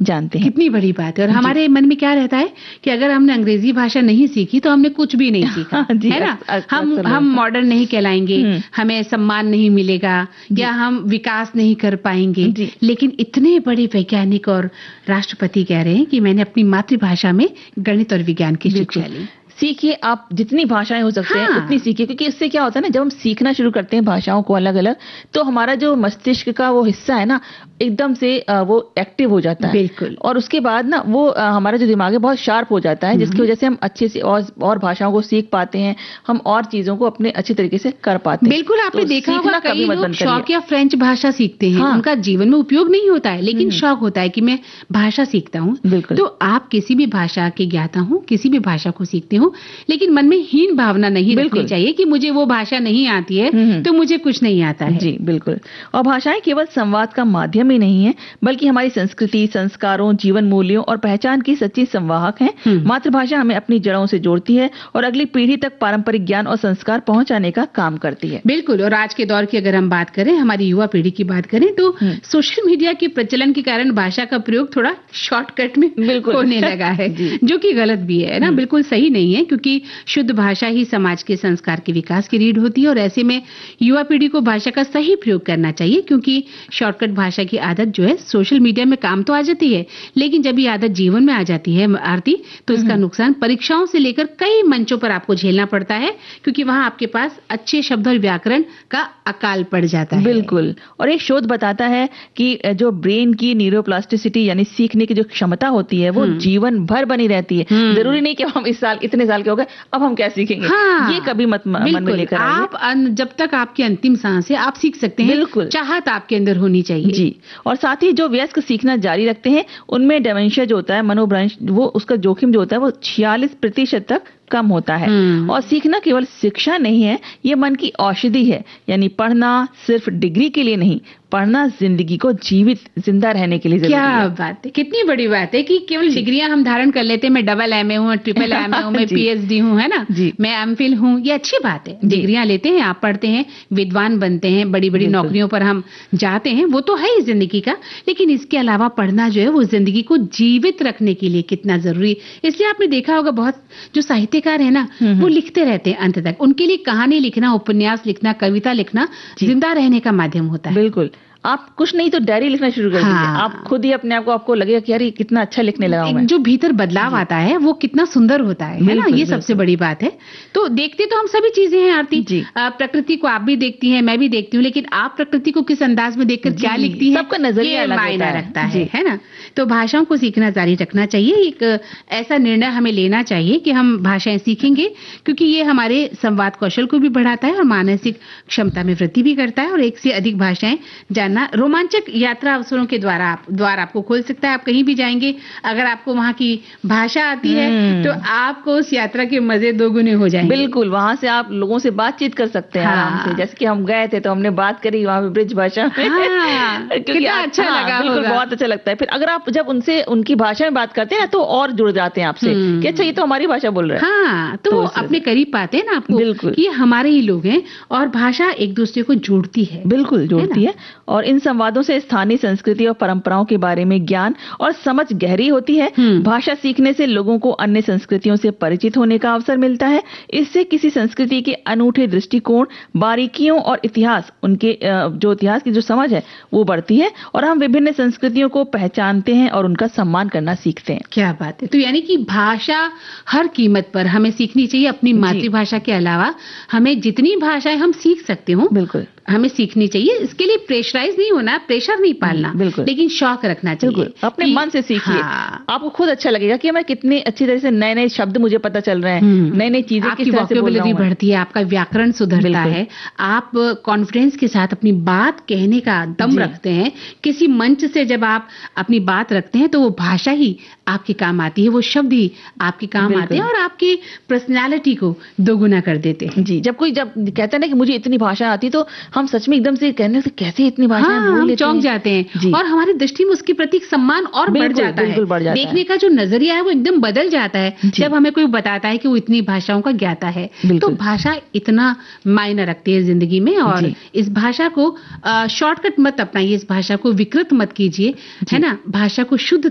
जानते हैं। कितनी बड़ी बात है। और हमारे मन में क्या रहता है कि अगर हमने अंग्रेजी भाषा नहीं सीखी तो हमने कुछ भी नहीं सीखा, है ना। हम मॉडर्न नहीं कहलाएंगे, हमें सम्मान नहीं मिलेगा या हम विकास नहीं कर पाएंगे। लेकिन इतने बड़े वैज्ञानिक और राष्ट्रपति कह रहे हैं कि मैंने अपनी मातृभाषा में गणित और विज्ञान की शिक्षा ली। सीखिए, आप जितनी भाषाएं हो सकते हैं उतनी सीखिए, क्योंकि इससे क्या होता है ना, जब हम सीखना शुरू करते हैं भाषाओं को अलग अलग, तो हमारा जो मस्तिष्क का वो हिस्सा है ना, एकदम से वो एक्टिव हो जाता है। बिल्कुल। और उसके बाद ना वो हमारा जो दिमाग है बहुत शार्प हो जाता है, जिसकी वजह से हम अच्छे से और भाषाओं को सीख पाते हैं, हम और चीजों को अपने अच्छे तरीके से कर पाते हैं। बिल्कुल। आपने देखा होगा कई लोग शौक या फ्रेंच भाषा सीखते हैं, उनका जीवन में उपयोग नहीं होता है, लेकिन शौक होता है कि मैं भाषा सीखता हूँ। तो आप किसी भी भाषा के ज्ञाता हो, किसी भी भाषा को सीखते हो, लेकिन मन में हीन भावना नहीं रखनी चाहिए कि मुझे वो भाषा नहीं आती है तो मुझे कुछ नहीं आता है। जी बिल्कुल। और भाषाएं केवल संवाद का माध्यम ही नहीं है, बल्कि हमारी संस्कृति, संस्कारों, जीवन मूल्यों और पहचान की सच्ची संवाहक है। मातृभाषा हमें अपनी जड़ों से जोड़ती है और अगली पीढ़ी तक पारंपरिक ज्ञान और संस्कार पहुंचाने का काम करती है। बिल्कुल। और आज के दौर की अगर हम बात करें, हमारी युवा पीढ़ी की बात करें, तो सोशल मीडिया के प्रचलन के कारण भाषा का प्रयोग थोड़ा शॉर्टकट में होने लगा है, जो कि गलत भी है ना, बिल्कुल सही नहीं है। क्योंकि शुद्ध भाषा ही समाज के संस्कार के विकास की रीढ़ होती है। और ऐसे में युवा पीढ़ी को भाषा का सही प्रयोग करना चाहिए, क्योंकि शॉर्टकट भाषा की आदत जो है सोशल मीडिया में काम तो आ जाती है, लेकिन जब ये आदत जीवन में आ जाती है आरती, तो इसका नुकसान परीक्षाओं से लेकर कई मंचों पर आपको झेलना पड़ता है, क्योंकि वहां आपके पास अच्छे शब्द और व्याकरण का अकाल पड़ जाता है। बिल्कुल। और एक शोध बताता है कि जो ब्रेन की न्यूरोप्लास्टिसिटी यानी सीखने की जो क्षमता होती है वो जीवन भर बनी रहती है। जरूरी नहीं कि हम इस साल इतने साल के हो गए अब हम क्या सीखेंगे, ये कभी मत मन में लेकर आइए। आप जब तक आपकी अंतिम सांस है आप सीख सकते हैं। बिल्कुल। चाहत आपके अंदर होनी चाहिए। जी। और साथ ही जो वयस्क सीखना जारी रखते हैं उनमें डिमेंशिया जो होता है, मनोभ्रंश, वो उसका जोखिम जो होता है वो 46% तक कम होता है। और सीखना केवल शिक्षा नहीं है, ये मन की औषधि है। यानी पढ़ना सिर्फ डिग्री के लिए नहीं, पढ़ना जिंदगी को जीवित जिंदा रहने के लिए जरूरी है। क्या बात है, कितनी बड़ी बात है कि केवल डिग्रियां हम धारण कर लेते हैं। मैं डबल एमए हूँ, ट्रिपल एमए हूँ, मैं पीएचडी हूँ, है ना, मैं एमफिल हूँ, ये अच्छी बात है। डिग्रियां लेते हैं, आप पढ़ते हैं, विद्वान बनते हैं, बड़ी बड़ी नौकरियों पर हम जाते हैं, वो तो है ही जिंदगी का। लेकिन इसके अलावा पढ़ना जो है वो जिंदगी को जीवित रखने के लिए कितना जरूरी। इसलिए आपने देखा होगा बहुत जो साहित्यकार है ना, वो लिखते रहते हैं अंत तक। उनके लिए कहानी लिखना, उपन्यास लिखना, कविता लिखना जिंदा रहने का माध्यम होता है। बिल्कुल। आप कुछ नहीं तो डायरी लिखना शुरू कर दीजिए। आप खुद ही अपने आप को आपको लगेगा कि यार कितना अच्छा लिखने लगा हूं मैं। जो भीतर बदलाव आता है वो कितना सुंदर होता है ना, ये सबसे बड़ी बात है। तो देखते तो हम सभी चीजें हैं आरती, प्रकृति को आप भी देखती हैं, मैं भी देखती हूँ, लेकिन आप प्रकृति को किस अंदाज में देखकर क्या लिखती हैं, सबका नजरिया मायना रखता है ना। तो भाषाओं को सीखना जारी रखना चाहिए। एक ऐसा निर्णय हमें लेना चाहिए कि हम भाषाएं सीखेंगे, क्योंकि ये हमारे संवाद कौशल को भी बढ़ाता है और मानसिक क्षमता में वृद्धि भी करता है। और एक से अधिक भाषाएं जानना रोमांचक यात्रा अवसरों के द्वार आपको खोल सकता है। आप कहीं भी जाएंगे, अगर आपको वहां की भाषा आती है तो आपको उस यात्रा के मजे दोगुने हो जाएंगे। बिल्कुल। वहां से आप लोगों से बातचीत कर सकते हैं आराम से। जैसे कि हम गए थे तो हमने बात करी वहां पे ब्रिज भाषा में, क्योंकि अच्छा लगा। बिल्कुल, बहुत अच्छा लगता है। फिर अगर आप जब उनसे उनकी भाषा में बात करते हैं ना तो और जुड़ जाते हैं आपसे कि अच्छा ये तो हमारी भाषा बोल रहे हैं। हाँ, तो अपने करीब पाते हैं ना आपको। बिल्कुल। ये हमारे ही लोग हैं और भाषा एक दूसरे को जोड़ती है। बिल्कुल जोड़ती है। और इन संवादों से स्थानीय संस्कृति और परंपराओं के बारे में ज्ञान और समझ गहरी होती है। भाषा सीखने से लोगों को अन्य संस्कृतियों से परिचित होने का अवसर मिलता है। इससे किसी संस्कृति के अनूठे दृष्टिकोण, बारीकियों और इतिहास, उनके जो इतिहास की जो समझ है वो बढ़ती है और हम विभिन्न संस्कृतियों को पहचानते हैं और उनका सम्मान करना सीखते हैं। क्या बात है। तो यानी कि भाषा हर कीमत पर हमें सीखनी चाहिए। अपनी मातृभाषा के अलावा हमें जितनी भाषाएं हम सीख सकते हो, बिल्कुल हमें सीखनी चाहिए। इसके लिए प्रेशराइज नहीं होना, प्रेशर नहीं पालना, लेकिन शौक रखना चाहिए। अपने मन से सीखिए। आपको खुद अच्छा लगेगा कि मैं कितने अच्छी तरह से नए नए शब्द मुझे पता चल रहे हैं, नई नई चीजें आपकी वोकैबुलरी बढ़ती है, आपका व्याकरण सुधरता है, आप कॉन्फिडेंस के साथ अपनी बात कहने का दम रखते हैं। किसी मंच से जब आप अपनी बात रखते हैं तो वो भाषा ही आपके काम आती है, वो शब्द ही आपके काम आते हैं और आपकी पर्सनैलिटी को दोगुना कर देते हैं। जी। जब कहता है ना कि मुझे इतनी भाषा आती, तो हम सच में एकदम से कहने से कैसे इतनी भाषाएं बोल लेते हैं, चौंक जाते हैं और हमारी दृष्टि में उसके प्रति सम्मान और बढ़ जाता है। देखने का जो नजरिया है वो एकदम बदल जाता है जब हमें कोई बताता है कि वो इतनी भाषाओं का ज्ञाता है। तो भाषा इतना मायना रखती है जिंदगी में। और इस भाषा को शॉर्टकट मत अपनाइए, इस भाषा को विकृत मत कीजिए, है ना। भाषा को शुद्ध